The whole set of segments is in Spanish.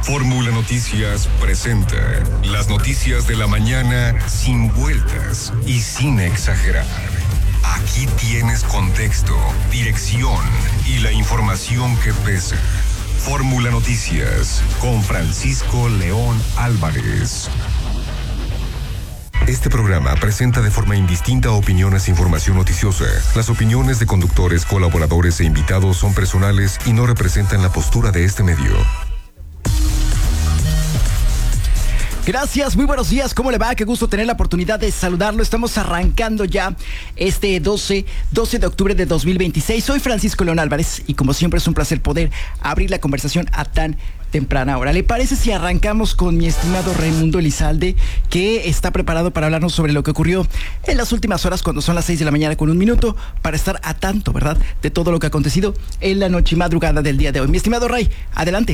Fórmula Noticias presenta las noticias de la mañana sin vueltas y sin exagerar. Aquí tienes contexto, dirección y la información que pesa. Fórmula Noticias con Francisco León Álvarez. Este programa presenta de forma indistinta opiniones e información noticiosa. Las opiniones de conductores, colaboradores e invitados son personales y no representan la postura de este medio. Gracias, muy buenos días, ¿cómo le va? Qué gusto tener la oportunidad de saludarlo. Estamos arrancando ya este 12 de octubre de 2026. Soy Francisco León Álvarez y como siempre es un placer poder abrir la conversación a tan temprana hora. ¿Le parece si arrancamos con mi estimado Raimundo Elizalde, que está preparado para hablarnos sobre lo que ocurrió en las últimas horas cuando son las 6 de la mañana con un minuto, para estar a tanto, ¿verdad?, de todo lo que ha acontecido en la noche y madrugada del día de hoy. Mi estimado Ray, adelante.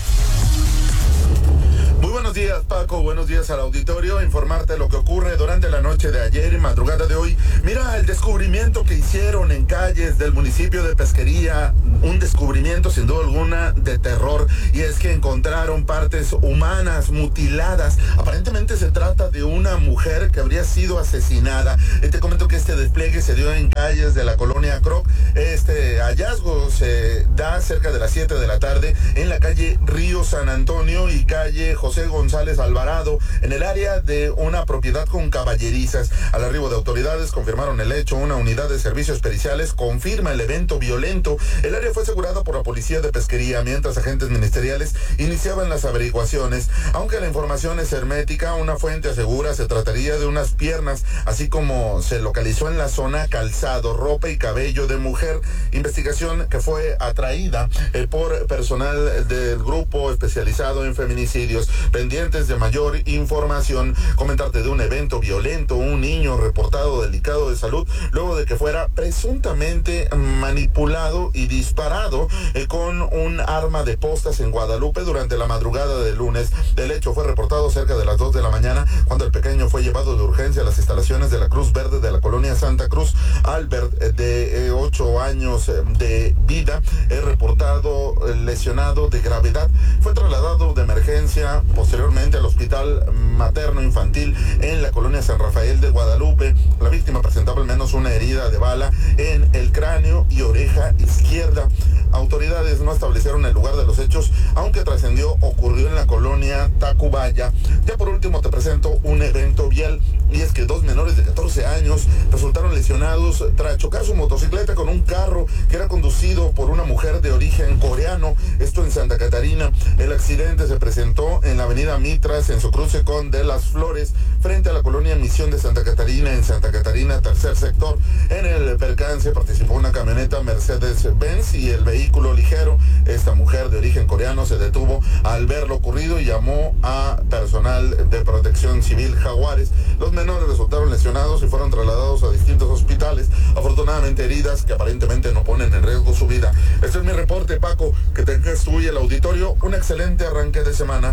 Muy buenos días, Paco, buenos días al auditorio. Informarte lo que ocurre durante la noche de ayer y madrugada de hoy. Mira el descubrimiento que hicieron en calles del municipio de Pesquería, un descubrimiento sin duda alguna de terror, y es que encontraron partes humanas mutiladas. Aparentemente se trata de una mujer que habría sido asesinada. Te comento que este despliegue se dio en calles de la colonia Croc. Este hallazgo se da cerca de las 7 de la tarde en la calle Río San Antonio y calle José González Alvarado, en el área de una propiedad con caballerizas. Al arribo de autoridades confirmaron el hecho. Una unidad de servicios periciales confirma el evento violento. El área fue asegurada por la policía de Pesquería, mientras agentes ministeriales iniciaban las averiguaciones. Aunque la información es hermética, una fuente asegura se trataría de unas piernas, así como se localizó en la zona calzado, ropa y cabello de mujer. Investigación que fue atraída por personal del grupo especializado en feminicidios. Pendientes de mayor información, comentarte de un evento violento, un niño reportado delicado de salud luego de que fuera presuntamente manipulado y disparado con un arma de postas en Guadalupe durante la madrugada del lunes. El hecho fue reportado cerca de las 2 de la mañana, cuando el pequeño fue llevado de urgencia a las instalaciones de la Cruz Verde de la colonia Santa Cruz. Albert, de 8 años de vida, es reportado lesionado de gravedad. Fue trasladado de emergencia posteriormente al Hospital Materno Infantil en la colonia San Rafael de Guadalupe. La víctima presentaba al menos una herida de bala en el cráneo y oreja izquierda. Autoridades no establecieron el lugar de los hechos, aunque trascendió ocurrió en la colonia Tacubaya. Ya por último te presento un evento vial, y es que 2 menores de 14 años resultaron lesionados tras chocar su motocicleta con un carro que era conducido por una mujer de origen coreano, esto en Santa Catarina. El accidente se presentó en la avenida Mitras, en su cruce con De las Flores, frente a la colonia Misión de Santa Catarina, en Santa Catarina, tercer sector. En el percance participó una camioneta Mercedes-Benz y el vehículo ligero. Esta mujer de origen coreano se detuvo al ver lo ocurrido y llamó a personal de protección civil Jaguares. Los menores resultaron lesionados y fueron trasladados a distintos hospitales, afortunadamente heridas que aparentemente no ponen en riesgo su vida. Este es mi reporte, Paco. Que tengas tú y el auditorio un excelente arranque de semana.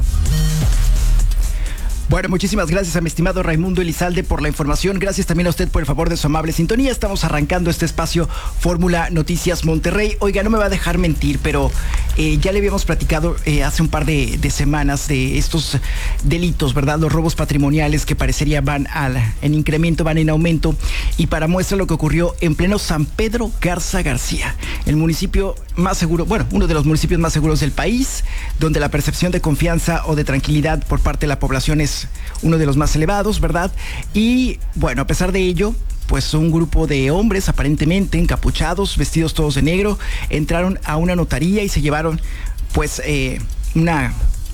Bueno, muchísimas gracias a mi estimado Raimundo Elizalde por la información. Gracias también a usted por el favor de su amable sintonía. Estamos arrancando este espacio Fórmula Noticias Monterrey. Oiga, no me va a dejar mentir, pero ya le habíamos platicado hace un par de semanas de estos delitos, ¿verdad? Los robos patrimoniales que parecería van en incremento, van en aumento. Y para muestra lo que ocurrió en pleno San Pedro Garza García, el municipio más seguro, bueno, uno de los municipios más seguros del país, donde la percepción de confianza o de tranquilidad por parte de la población es uno de los más elevados, ¿verdad? Y bueno, a pesar de ello, pues un grupo de hombres aparentemente encapuchados, vestidos todos de negro, entraron a una notaría y se llevaron pues una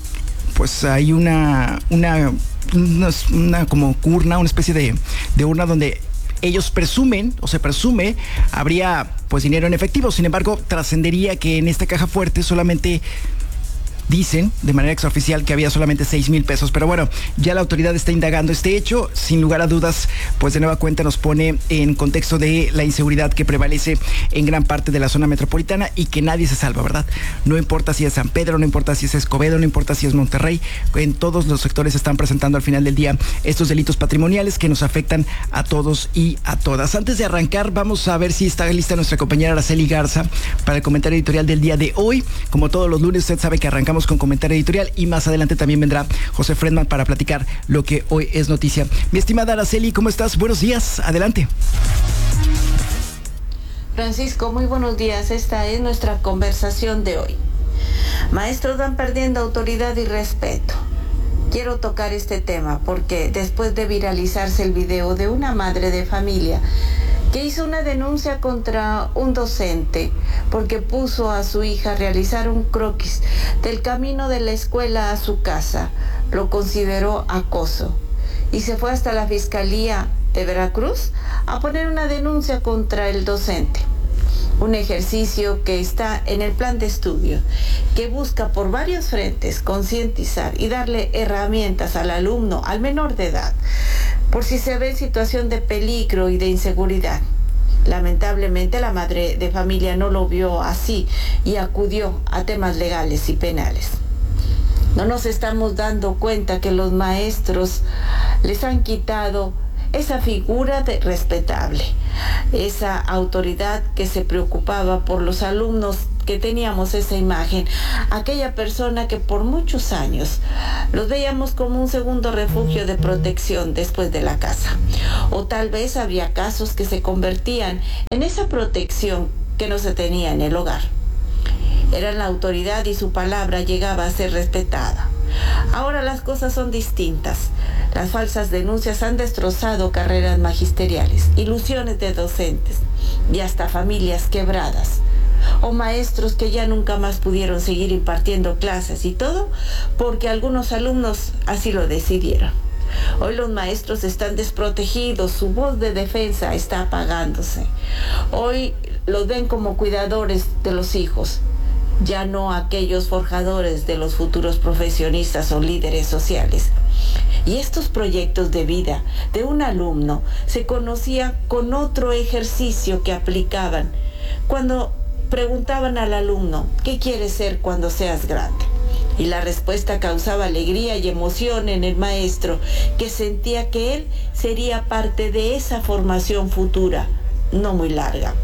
como urna, una especie de urna donde ellos presumen, o se presume, habría pues dinero en efectivo. Sin embargo, trascendería que en esta caja fuerte solamente dicen de manera extraoficial que había solamente 6,000 pesos. Pero bueno, ya la autoridad está indagando este hecho. Sin lugar a dudas, pues de nueva cuenta nos pone en contexto de la inseguridad que prevalece en gran parte de la zona metropolitana y que nadie se salva, ¿verdad? No importa si es San Pedro, no importa si es Escobedo, no importa si es Monterrey, en todos los sectores se están presentando al final del día estos delitos patrimoniales que nos afectan a todos y a todas. Antes de arrancar, vamos a ver si está lista nuestra compañera Araceli Garza para el comentario editorial del día de hoy. Como todos los lunes, usted sabe que arrancamos arrancamos con comentario editorial y más adelante también vendrá José Fredman para platicar lo que hoy es noticia. Mi estimada Araceli, ¿cómo estás? Buenos días, adelante. Francisco, muy buenos días. Esta es nuestra conversación de hoy. Maestros van perdiendo autoridad y respeto. Quiero tocar este tema porque después de viralizarse el video de una madre de familia que hizo una denuncia contra un docente porque puso a su hija a realizar un croquis del camino de la escuela a su casa, lo consideró acoso y se fue hasta la Fiscalía de Veracruz a poner una denuncia contra el docente. Un ejercicio que está en el plan de estudio, que busca por varios frentes concientizar y darle herramientas al alumno, al menor de edad, por si se ve en situación de peligro y de inseguridad. Lamentablemente la madre de familia no lo vio así y acudió a temas legales y penales. No nos estamos dando cuenta que los maestros les han quitado esa figura respetable, esa autoridad que se preocupaba por los alumnos, que teníamos esa imagen, aquella persona que por muchos años los veíamos como un segundo refugio de protección después de la casa. O tal vez había casos que se convertían en esa protección que no se tenía en el hogar. Era la autoridad y su palabra llegaba a ser respetada. Ahora las cosas son distintas. Las falsas denuncias han destrozado carreras magisteriales, ilusiones de docentes y hasta familias quebradas. O maestros que ya nunca más pudieron seguir impartiendo clases y todo porque algunos alumnos así lo decidieron. Hoy los maestros están desprotegidos, su voz de defensa está apagándose. Hoy los ven como cuidadores de los hijos, ya no aquellos forjadores de los futuros profesionistas o líderes sociales. Y estos proyectos de vida de un alumno se conocían con otro ejercicio que aplicaban cuando preguntaban al alumno, ¿qué quieres ser cuando seas grande? Y la respuesta causaba alegría y emoción en el maestro, que sentía que él sería parte de esa formación futura, no muy larga.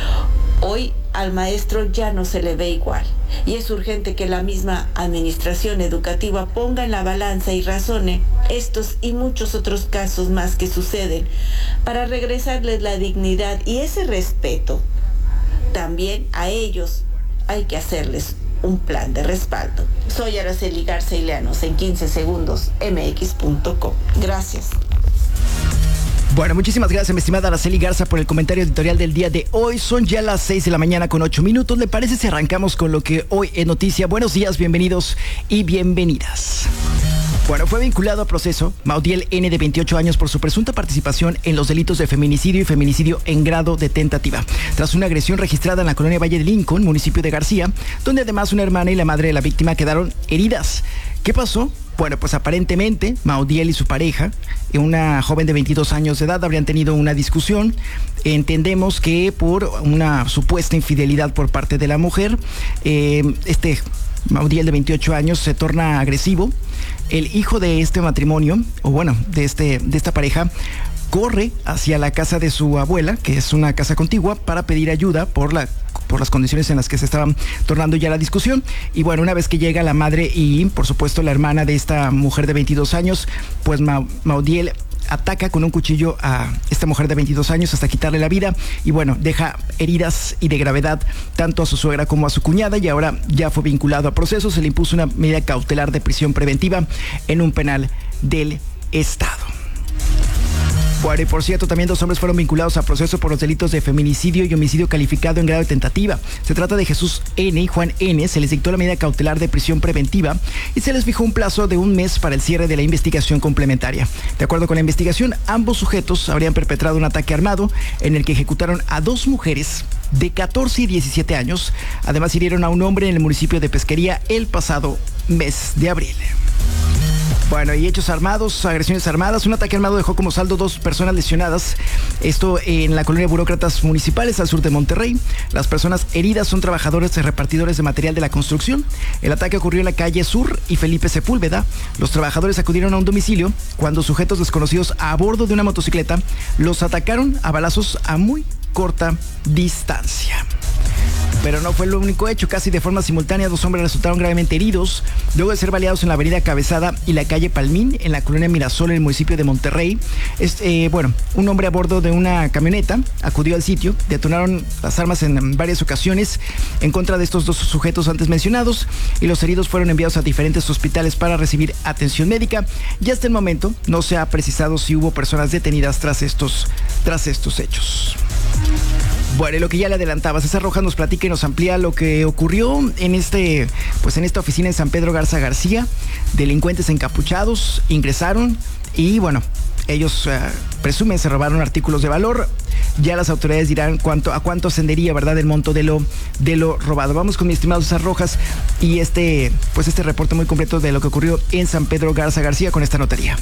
Hoy al maestro ya no se le ve igual y es urgente que la misma administración educativa ponga en la balanza y razone estos y muchos otros casos más que suceden para regresarles la dignidad y ese respeto. También a ellos hay que hacerles un plan de respaldo. Soy Araceli Garza Ileanos en 15 segundos, mx.com. Gracias. Bueno, muchísimas gracias, mi estimada Araceli Garza, por el comentario editorial del día de hoy. Son ya las 6 de la mañana con 8 minutos. ¿Le parece si arrancamos con lo que hoy es noticia? Buenos días, bienvenidos y bienvenidas. Bueno, fue vinculado a proceso Maudiel N., de 28 años, por su presunta participación en los delitos de feminicidio y feminicidio en grado de tentativa, tras una agresión registrada en la colonia Valle de Lincoln, municipio de García, donde además una hermana y la madre de la víctima quedaron heridas. ¿Qué pasó? Bueno, pues aparentemente Maudiel y su pareja, una joven de 22 años de edad, habrían tenido una discusión. Entendemos que por una supuesta infidelidad por parte de la mujer, Maudiel, de 28 años, se torna agresivo. El hijo de este matrimonio, o bueno, de esta pareja, corre hacia la casa de su abuela, que es una casa contigua, para pedir ayuda por las condiciones en las que se estaban tornando ya la discusión. Y bueno, una vez que llega la madre y por supuesto la hermana de esta mujer de 22 años, pues Maudiel ataca con un cuchillo a esta mujer de 22 años hasta quitarle la vida y bueno, deja heridas y de gravedad tanto a su suegra como a su cuñada, y ahora ya fue vinculado a proceso. Se le impuso una medida cautelar de prisión preventiva en un penal del estado. Bueno, y por cierto, también 2 hombres fueron vinculados a proceso por los delitos de feminicidio y homicidio calificado en grado de tentativa. Se trata de Jesús N. y Juan N. Se les dictó la medida cautelar de prisión preventiva y se les fijó un plazo de 1 mes para el cierre de la investigación complementaria. De acuerdo con la investigación, ambos sujetos habrían perpetrado un ataque armado en el que ejecutaron a 2 mujeres de 14 y 17 años. Además, hirieron a un hombre en el municipio de Pesquería el pasado mes de abril. Bueno, y hechos armados, agresiones armadas. Un ataque armado dejó como saldo 2 personas lesionadas. Esto en la colonia Burócratas Municipales, al sur de Monterrey. Las personas heridas son trabajadores y repartidores de material de la construcción. El ataque ocurrió en la calle Sur y Felipe Sepúlveda. Los trabajadores acudieron a un domicilio cuando sujetos desconocidos a bordo de una motocicleta los atacaron a balazos a muy corta distancia. Pero no fue el único hecho. Casi de forma simultánea, 2 hombres resultaron gravemente heridos luego de ser baleados en la avenida Cabezada y la calle Palmín, en la colonia Mirasol, en el municipio de Monterrey. Un hombre a bordo de una camioneta acudió al sitio, detonaron las armas en varias ocasiones en contra de estos 2 sujetos antes mencionados, y los heridos fueron enviados a diferentes hospitales para recibir atención médica. Y hasta el momento no se ha precisado si hubo personas detenidas tras estos hechos. Bueno, y lo que ya le adelantaba, César Rojas nos platica y nos amplía lo que ocurrió en esta oficina en San Pedro Garza García. Delincuentes encapuchados ingresaron y bueno, ellos presumen se robaron artículos de valor. Ya las autoridades dirán a cuánto ascendería, ¿verdad?, el monto de lo robado. Vamos con mi estimado César Rojas y este reporte muy completo de lo que ocurrió en San Pedro Garza García con esta notaría.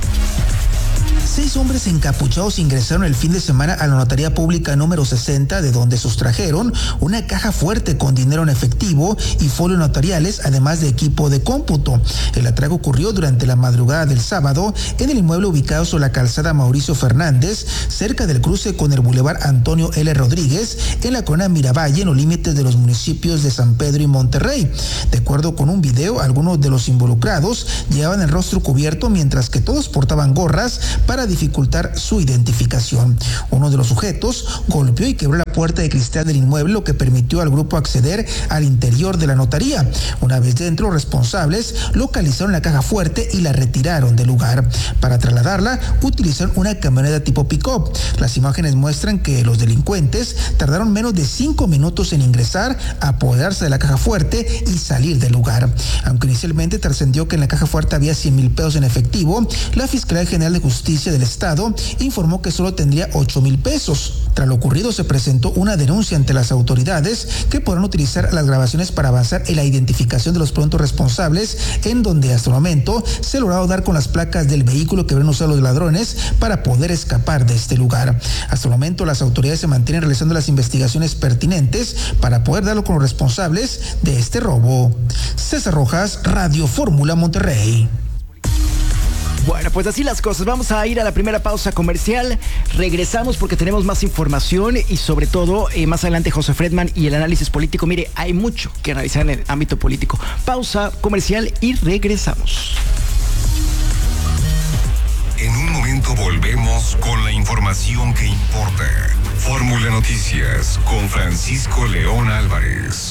6 hombres encapuchados ingresaron el fin de semana a la notaría pública número 60, de donde sustrajeron una caja fuerte con dinero en efectivo y folios notariales, además de equipo de cómputo. El atraco ocurrió durante la madrugada del sábado en el inmueble ubicado sobre la calzada Mauricio Fernández, cerca del cruce con el bulevar Antonio L. Rodríguez, en la colonia Miravalle, en los límites de los municipios de San Pedro y Monterrey. De acuerdo con un video, algunos de los involucrados llevaban el rostro cubierto, mientras que todos portaban gorras para dificultar su identificación. Uno de los sujetos golpeó y quebró la puerta de cristal del inmueble, lo que permitió al grupo acceder al interior de la notaría. Una vez dentro, los responsables localizaron la caja fuerte y la retiraron del lugar. Para trasladarla, utilizaron una camioneta tipo pick-up. Las imágenes muestran que los delincuentes tardaron menos de 5 minutos en ingresar, apoderarse de la caja fuerte y salir del lugar. Aunque inicialmente trascendió que en la caja fuerte había 100,000 pesos en efectivo, la Fiscalía General de Justicia del Estado informó que solo tendría 8,000 pesos. Tras lo ocurrido, se presentó una denuncia ante las autoridades, que podrán utilizar las grabaciones para avanzar en la identificación de los presuntos responsables, en donde hasta el momento se ha logrado dar con las placas del vehículo que habrían usado los ladrones para poder escapar de este lugar. Hasta el momento, las autoridades se mantienen realizando las investigaciones pertinentes para poder darlo con los responsables de este robo. César Rojas, Radio Fórmula, Monterrey. Bueno, pues así las cosas. Vamos a ir a la primera pausa comercial. Regresamos porque tenemos más información y sobre todo más adelante José Fredman y el análisis político. Mire, hay mucho que analizar en el ámbito político. Pausa comercial y regresamos. En un momento volvemos con la información que importa. Fórmula Noticias con Francisco León Álvarez.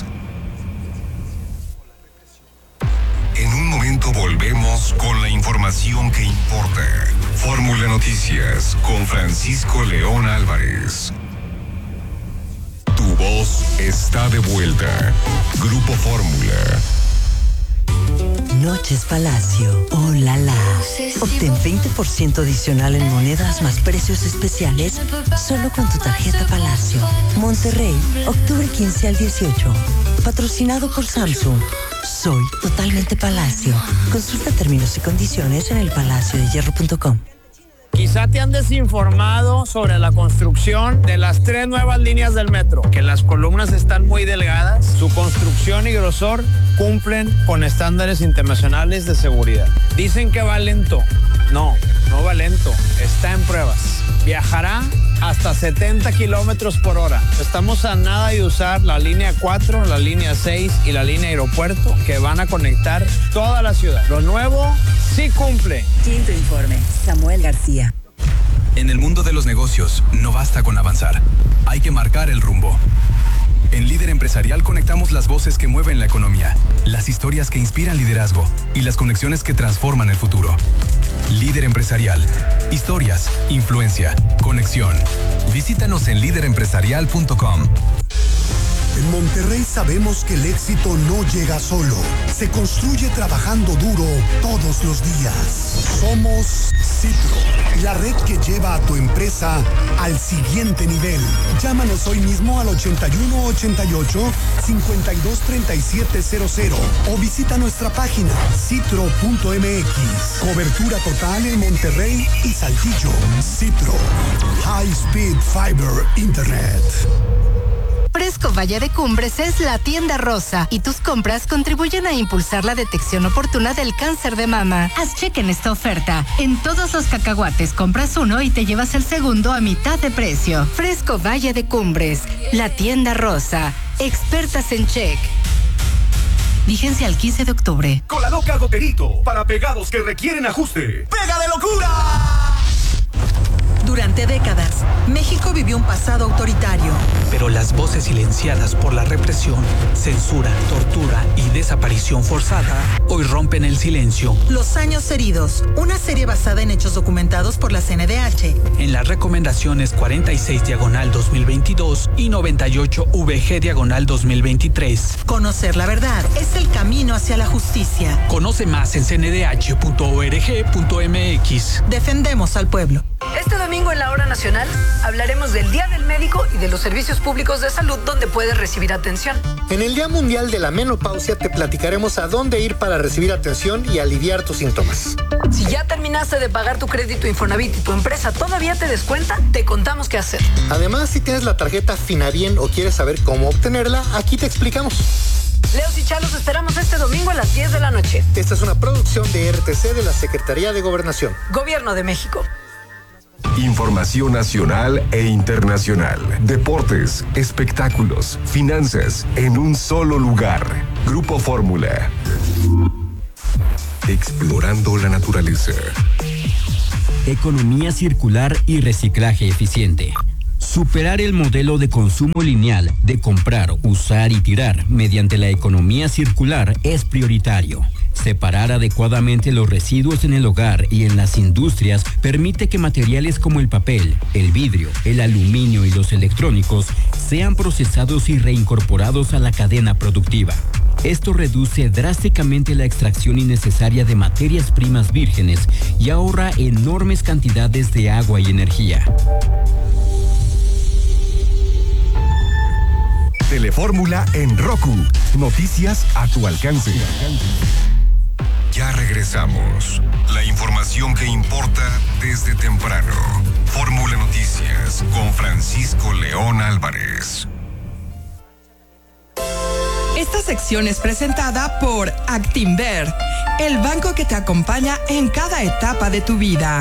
En un momento volvemos con la información que importa. Fórmula Noticias con Francisco León Álvarez. Tu voz está de vuelta. Grupo Fórmula. Noches Palacio. ¡Oh, la la! Obtén 20% adicional en monedas más precios especiales solo con tu tarjeta Palacio. Monterrey, octubre 15 al 18. Patrocinado por Samsung. Soy totalmente Palacio. Consulta términos y condiciones en elpalaciodehierro.com. Quizá te han desinformado sobre la construcción de las 3 nuevas líneas del metro, que las columnas están muy delgadas, su construcción y grosor cumplen con estándares internacionales de seguridad. Dicen que va lento. No va lento, está en pruebas. Viajará hasta 70 kilómetros por hora. Estamos a nada de usar la línea 4, la línea 6 y la línea aeropuerto, que van a conectar toda la ciudad. Lo nuevo sí cumple. Quinto informe, Samuel García. En el mundo de los negocios, no basta con avanzar. Hay que marcar el rumbo. En Líder Empresarial conectamos las voces que mueven la economía, las historias que inspiran liderazgo y las conexiones que transforman el futuro. Líder Empresarial. Historias, influencia, conexión. Visítanos en liderempresarial.com. En Monterrey sabemos que el éxito no llega solo. Se construye trabajando duro todos los días. Somos Citro, la red que lleva a tu empresa al siguiente nivel. Llámanos hoy mismo al 8188-523700 o visita nuestra página citro.mx. Cobertura total en Monterrey y Saltillo. Citro, High Speed Fiber Internet. Fresco Valle de Cumbres es la tienda rosa y tus compras contribuyen a impulsar la detección oportuna del cáncer de mama. Haz cheque en esta oferta. En todos los cacahuates compras uno y te llevas el segundo a mitad de precio. Fresco Valle de Cumbres, la tienda rosa. expertas en check. Vigencia al 15 de octubre. Con la loca Goterito, para pegados que requieren ajuste. ¡Pega de locura! Durante décadas, México vivió un pasado autoritario. Pero las voces silenciadas por la represión, censura, tortura y desaparición forzada hoy rompen el silencio. Los años heridos, una serie basada en hechos documentados por la CNDH. En las recomendaciones 46/2022 y 98VG/2023. Conocer la verdad es el camino hacia la justicia. Conoce más en cndh.org.mx. Defendemos al pueblo. Este domingo en la Hora Nacional hablaremos del Día del Médico y de los servicios públicos de salud donde puedes recibir atención. En el Día Mundial de la Menopausia te platicaremos a dónde ir para recibir atención y aliviar tus síntomas. Si ya terminaste de pagar tu crédito Infonavit y tu empresa todavía te descuenta, te contamos qué hacer. Además, si tienes la tarjeta Finabien o quieres saber cómo obtenerla, aquí te explicamos. Leos y Chalos esperamos este domingo a las 10 de la noche. Esta es una producción de RTC de la Secretaría de Gobernación. Gobierno de México. Información nacional e internacional. Deportes, espectáculos, finanzas, en un solo lugar. Grupo Fórmula. Explorando la naturaleza. Economía circular y reciclaje eficiente. Superar el modelo de consumo lineal de comprar, usar y tirar mediante la economía circular es prioritario. Separar adecuadamente los residuos en el hogar y en las industrias permite que materiales como el papel, el vidrio, el aluminio y los electrónicos sean procesados y reincorporados a la cadena productiva. Esto reduce drásticamente la extracción innecesaria de materias primas vírgenes y ahorra enormes cantidades de agua y energía. Telefórmula en Roku. Noticias a tu alcance. Ya regresamos. La información que importa desde temprano. Fórmula Noticias con Francisco León Álvarez. Esta sección es presentada por Actinver, el banco que te acompaña en cada etapa de tu vida.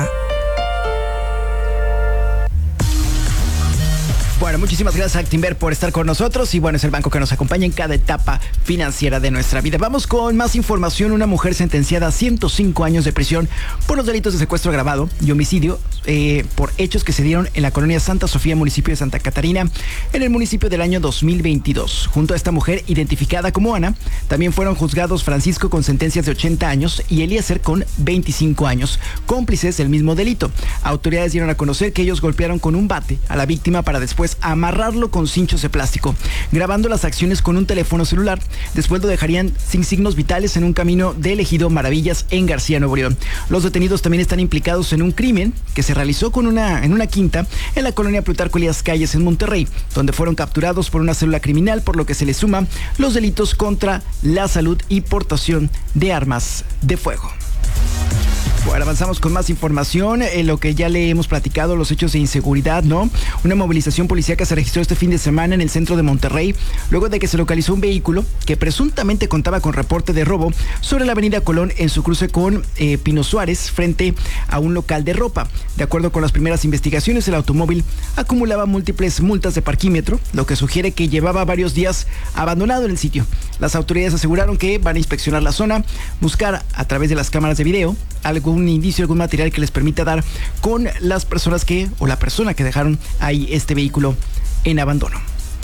Bueno, muchísimas gracias a Actinver por estar con nosotros y bueno, es el banco que nos acompaña en cada etapa financiera de nuestra vida. Vamos con más información. Una mujer sentenciada a 105 años de prisión por los delitos de secuestro agravado y homicidio por hechos que se dieron en la colonia Santa Sofía, municipio de Santa Catarina, en el municipio del año 2022. Junto a esta mujer, identificada como Ana, también fueron juzgados Francisco con sentencias de 80 años y Eliezer con 25 años, cómplices del mismo delito. Autoridades dieron a conocer que ellos golpearon con un bate a la víctima para después amarrarlo con cinchos de plástico, grabando las acciones con un teléfono celular. Después lo dejarían sin signos vitales en un camino de Ejido Maravillas en García, Nuevo León. Los detenidos también están implicados en un crimen que se realizó en una quinta en la colonia Plutarco Elías Calles en Monterrey, donde fueron capturados por una célula criminal, por lo que se les suman los delitos contra la salud y portación de armas de fuego. Bueno, avanzamos con más información en lo que ya le hemos platicado, los hechos de inseguridad, ¿no? Una movilización policíaca se registró este fin de semana en el centro de Monterrey, luego de que se localizó un vehículo que presuntamente contaba con reporte de robo sobre la avenida Colón en su cruce con Pino Suárez, frente a un local de ropa. De acuerdo con las primeras investigaciones, el automóvil acumulaba múltiples multas de parquímetro, lo que sugiere que llevaba varios días abandonado en el sitio. Las autoridades aseguraron que van a inspeccionar la zona, buscar a través de las cámaras de video algún indicio, algún material que les permita dar con las personas la persona que dejaron ahí este vehículo en abandono.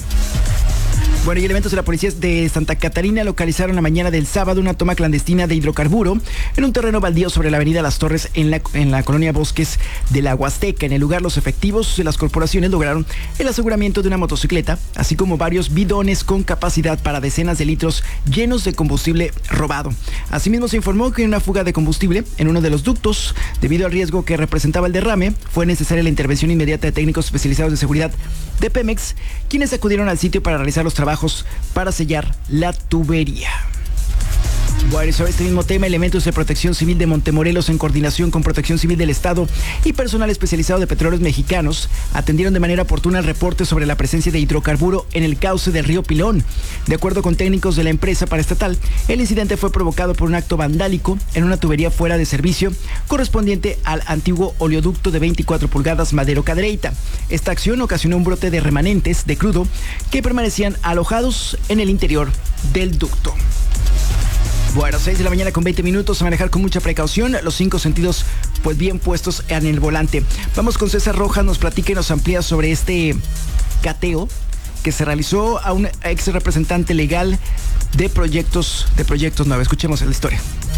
Bueno, y elementos de la policía de Santa Catarina localizaron la mañana del sábado una toma clandestina de hidrocarburo en un terreno baldío sobre la avenida Las Torres en la colonia Bosques de la Huasteca. En el lugar, los efectivos de las corporaciones lograron el aseguramiento de una motocicleta, así como varios bidones con capacidad para decenas de litros llenos de combustible robado. Asimismo, se informó que en una fuga de combustible en uno de los ductos, debido al riesgo que representaba el derrame, fue necesaria la intervención inmediata de técnicos especializados de seguridad de Pemex, quienes acudieron al sitio para realizar los trabajos para sellar la tubería. Bueno, y sobre este mismo tema, elementos de Protección Civil de Montemorelos, en coordinación con Protección Civil del Estado y personal especializado de Petróleos Mexicanos, atendieron de manera oportuna el reporte sobre la presencia de hidrocarburo en el cauce del río Pilón. De acuerdo con técnicos de la empresa paraestatal, el incidente fue provocado por un acto vandálico en una tubería fuera de servicio correspondiente al antiguo oleoducto de 24 pulgadas Madero Cadereyta. Esta acción ocasionó un brote de remanentes de crudo que permanecían alojados en el interior del ducto. Bueno, 6 de la mañana con 20 minutos, a manejar con mucha precaución, los 5 sentidos pues bien puestos en el volante. Vamos con César Rojas, nos platica y nos amplía sobre este cateo que se realizó a un ex representante legal de Proyectos 9. Escuchemos la historia.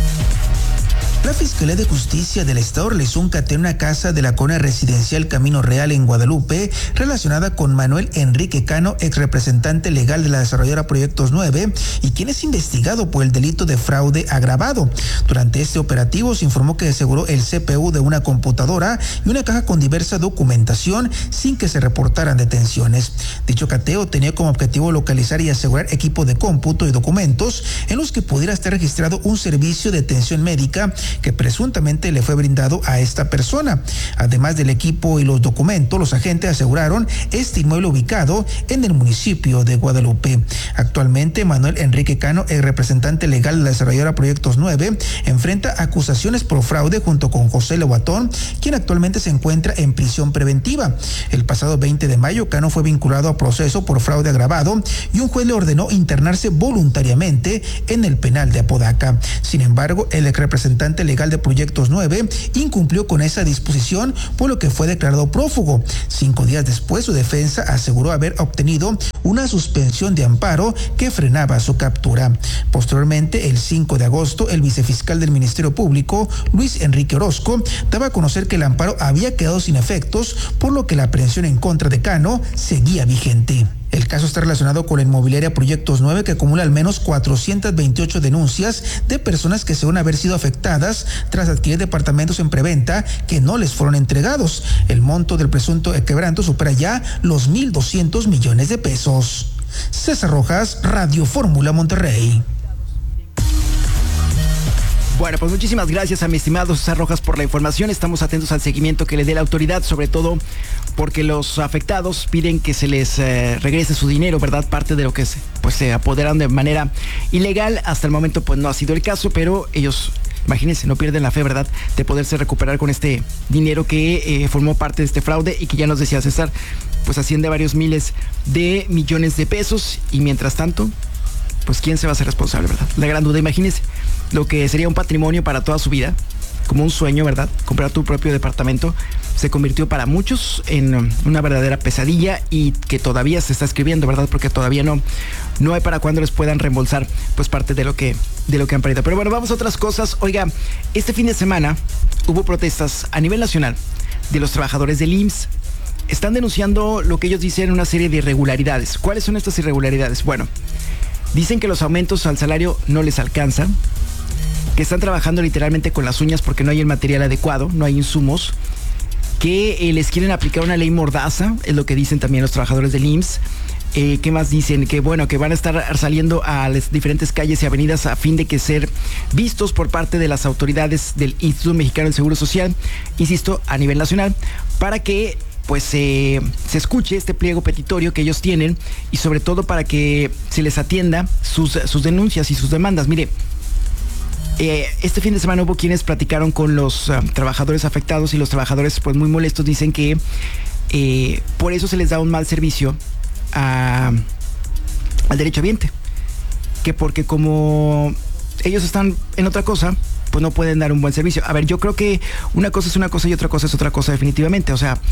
La Fiscalía de Justicia del Estado realizó un cateo en una casa de la colonia residencial Camino Real en Guadalupe, relacionada con Manuel Enrique Cano, ex representante legal de la desarrolladora Proyectos 9, y quien es investigado por el delito de fraude agravado. Durante este operativo se informó que aseguró el CPU de una computadora y una caja con diversa documentación sin que se reportaran detenciones. Dicho cateo tenía como objetivo localizar y asegurar equipo de cómputo y documentos en los que pudiera estar registrado un servicio de atención médica que presuntamente le fue brindado a esta persona. Además del equipo y los documentos, los agentes aseguraron este inmueble ubicado en el municipio de Guadalupe. Actualmente, Manuel Enrique Cano, el representante legal de la desarrolladora Proyectos 9, enfrenta acusaciones por fraude junto con José Lobatón, quien actualmente se encuentra en prisión preventiva. El pasado 20 de mayo, Cano fue vinculado a proceso por fraude agravado y un juez le ordenó internarse voluntariamente en el penal de Apodaca. Sin embargo, el ex representante legal de Proyectos 9 incumplió con esa disposición, por lo que fue declarado prófugo. 5 días después, su defensa aseguró haber obtenido una suspensión de amparo que frenaba su captura. Posteriormente, el 5 de agosto, el vicefiscal del Ministerio Público, Luis Enrique Orozco, daba a conocer que el amparo había quedado sin efectos, por lo que la aprehensión en contra de Cano seguía vigente. El caso está relacionado con la inmobiliaria Proyectos 9, que acumula al menos 428 denuncias de personas que según haber sido afectadas tras adquirir departamentos en preventa que no les fueron entregados. El monto del presunto quebranto supera ya los 1.200 millones de pesos. César Rojas, Radio Fórmula Monterrey. Bueno, pues muchísimas gracias a mi estimado César Rojas por la información. Estamos atentos al seguimiento que le dé la autoridad, sobre todo porque los afectados piden que se les regrese su dinero, ¿verdad? Parte de lo que se apoderan de manera ilegal. Hasta el momento pues no ha sido el caso, pero ellos, imagínense, no pierden la fe, ¿verdad?, de poderse recuperar con este dinero que formó parte de este fraude y que ya nos decía César, pues asciende a varios miles de millones de pesos. Y mientras tanto, pues ¿quién se va a hacer responsable, verdad? La gran duda. Imagínense lo que sería un patrimonio para toda su vida, como un sueño, ¿verdad? Comprar tu propio departamento se convirtió para muchos en una verdadera pesadilla y que todavía se está escribiendo, ¿verdad? Porque todavía no hay para cuándo les puedan reembolsar pues parte de lo que han perdido. Pero bueno, vamos a otras cosas. Oiga, este fin de semana hubo protestas a nivel nacional de los trabajadores del IMSS. Están denunciando lo que ellos dicen una serie de irregularidades. ¿Cuáles son estas irregularidades? Bueno, dicen que los aumentos al salario no les alcanzan, que están trabajando literalmente con las uñas porque no hay el material adecuado, no hay insumos, que les quieren aplicar una ley mordaza, es lo que dicen también los trabajadores del IMSS. ¿Qué más dicen? Que bueno, que van a estar saliendo a las diferentes calles y avenidas a fin de que ser vistos por parte de las autoridades del Instituto Mexicano del Seguro Social, insisto, a nivel nacional, para que pues se escuche este pliego petitorio que ellos tienen y sobre todo para que se les atienda sus denuncias y sus demandas. Mire, este fin de semana hubo quienes platicaron con los trabajadores afectados y los trabajadores pues muy molestos dicen que por eso se les da un mal servicio al derechohabiente, que porque como ellos están en otra cosa pues no pueden dar un buen servicio. A ver, yo creo que una cosa es una cosa y otra cosa es otra cosa definitivamente. O sea,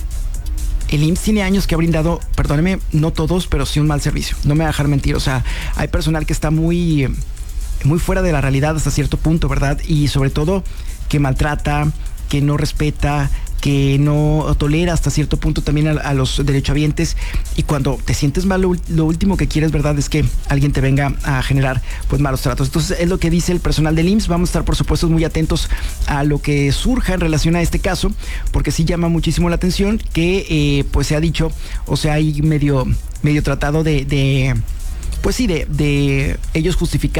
el IMSS tiene años que ha brindado, perdóneme, no todos, pero sí un mal servicio. No me voy a dejar mentir. O sea, hay personal que está muy fuera de la realidad hasta cierto punto, ¿verdad? Y sobre todo que maltrata, que no respeta, que no tolera hasta cierto punto también a los derechohabientes. Y cuando te sientes mal, lo último que quieres, ¿verdad?, es que alguien te venga a generar pues malos tratos. Entonces es lo que dice el personal del IMSS. Vamos a estar por supuesto muy atentos a lo que surja en relación a este caso, porque sí llama muchísimo la atención que pues se ha dicho, o sea, hay medio tratado de ellos justificar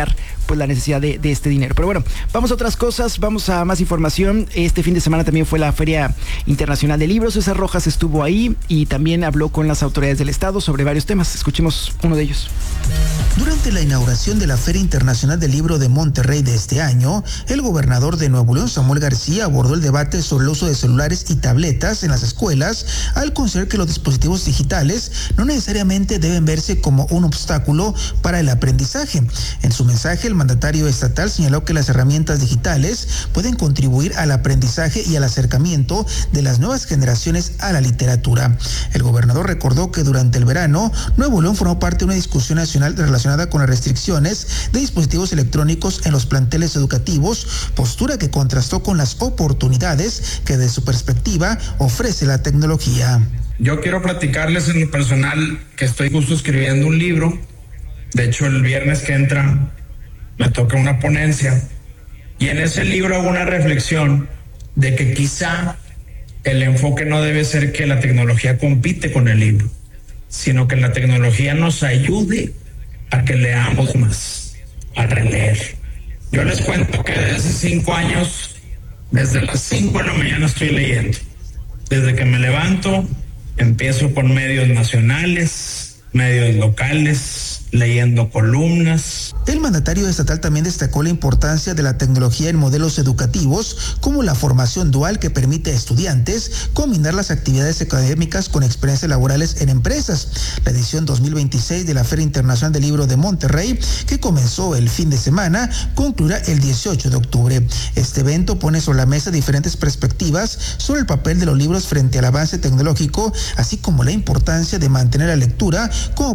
pues la necesidad de este dinero. Pero bueno, vamos a otras cosas, vamos a más información. Este fin de semana también fue la Feria Internacional de Libros. César Rojas estuvo ahí y también habló con las autoridades del estado sobre varios temas. Escuchemos uno de ellos. Durante la inauguración de la Feria Internacional del Libro de Monterrey de este año, el gobernador de Nuevo León, Samuel García, abordó el debate sobre el uso de celulares y tabletas en las escuelas, al considerar que los dispositivos digitales no necesariamente deben verse como un obstáculo para el aprendizaje. En su mensaje, el mandatario estatal señaló que las herramientas digitales pueden contribuir al aprendizaje y al acercamiento de las nuevas generaciones a la literatura. El gobernador recordó que durante el verano, Nuevo León formó parte de una discusión nacional relacionada con las restricciones de dispositivos electrónicos en los planteles educativos, postura que contrastó con las oportunidades que desde su perspectiva ofrece la tecnología. Yo quiero platicarles en lo personal que estoy justo escribiendo un libro. De hecho, el viernes que entra me toca una ponencia y en ese libro hago una reflexión de que quizá el enfoque no debe ser que la tecnología compite con el libro, sino que la tecnología nos ayude a que leamos más, a releer. Yo les cuento que desde hace 5 años, desde las 5 de la mañana estoy leyendo. Desde que me levanto, empiezo con medios nacionales, medios locales, leyendo columnas. El mandatario estatal también destacó la importancia de la tecnología en modelos educativos, como la formación dual que permite a estudiantes combinar las actividades académicas con experiencias laborales en empresas. La edición 2026 de la Feria Internacional del Libro de Monterrey, que comenzó el fin de semana, concluirá el 18 de octubre. Este evento pone sobre la mesa diferentes perspectivas sobre el papel de los libros frente al avance tecnológico, así como la importancia de mantener la lectura como